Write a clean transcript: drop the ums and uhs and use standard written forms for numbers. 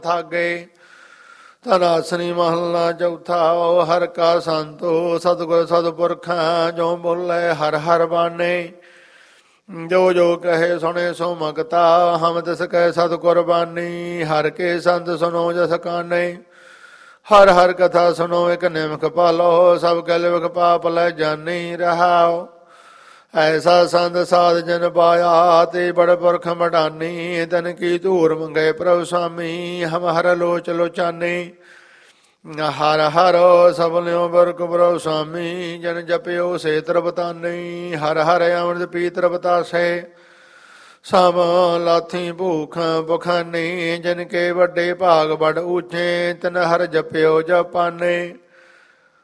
ਥਾਗੇ। ਧਨਾਸਨੀ ਮਹੱਲਾ ਚੌਥਾ। ਹਰਿ ਕਾ ਸੰਤੋ ਸਤਿਗੁਰ ਸਤਿਪੁਰਖਾਂ, ਜੋ ਬੋਲੇ ਹਰਿ ਹਰਿ ਬਾਣੇ। ਜੋ ਜੋ ਕਹੇ ਸੁਣੇ ਸੋ ਮਗਤਾ, ਹਮ ਤਿਸ ਕਹੇ ਸਤਿਗੁਰ ਬਾਣੀ। ਹਰਿ ਕੇ ਸੰਤ ਸੁਨੋ ਜਸ ਕਾਨੇ, ਹਰ ਹਰ ਕਥਾ ਸੁਨੋ ਇਕ ਨਿਮਖ ਪਾਲੋ। ਸਭ ਕੈ ਲਿਵਖ ਪਾਪ ਲੈ ਜਾਨੀ ਰਹਾਓ। ਐਸਾ ਸੰਤ ਸਾਧ ਜਨ ਪਾਇਆ, ਤੇ ਬੜ ਪੁਰਖ ਮਡਾਨੀ। ਤਨ ਕੀ ਧੂਰ ਮੰਗੇ ਪ੍ਰਭੁ ਸਾਮੀ, ਹਮ ਹਰ ਲੋਚ ਲੋਚਾਨੀ। ਹਰ ਹਰ ਸਭਲਿਓ ਬਰਕ ਪ੍ਰਭੁ ਸਾਮੀ, ਜਨ ਜਪਿਓ ਸੇ ਤਰਪਤਾਨੀ। ਹਰ ਹਰ ਅੰਮ੍ਰਿਤ ਪੀ ਤਰਪਤਾਸੇ, ਸਭ ਲਾਥੀ ਭੂਖ ਬਖਾਨੀ। ਜਿਨ ਕੇ ਵੱਡੇ ਭਾਗ ਬੜ ਊਚੇ, ਤਨ ਹਰ ਜਪਿਓ ਜਪਾਨੇ।